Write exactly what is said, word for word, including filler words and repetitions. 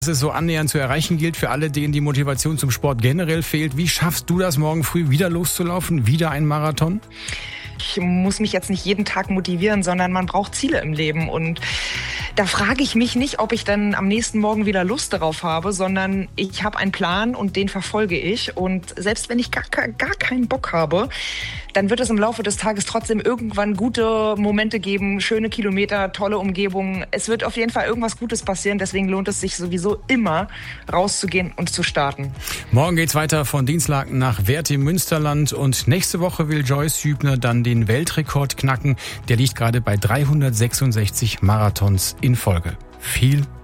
dass es so annähernd zu erreichen gilt für alle, denen die Motivation zum Sport generell fehlt. Wie schaffst du das, morgen früh wieder loszulaufen, wieder ein Marathon? Ich muss mich jetzt nicht jeden Tag motivieren, sondern man braucht Ziele im Leben. Und da frage ich mich nicht, ob ich dann am nächsten Morgen wieder Lust darauf habe, sondern ich habe einen Plan und den verfolge ich. Und selbst wenn ich gar, gar keinen Bock habe, dann wird es im Laufe des Tages trotzdem irgendwann gute Momente geben, schöne Kilometer, tolle Umgebungen. Es wird auf jeden Fall irgendwas Gutes passieren. Deswegen lohnt es sich sowieso immer, rauszugehen und zu starten. Morgen geht's weiter von Dinslaken nach Werth im Münsterland. Und nächste Woche will Joyce Hübner dann den Weltrekord knacken. Der liegt gerade bei dreihundertsechsundsechzig Marathons in Folge. Viel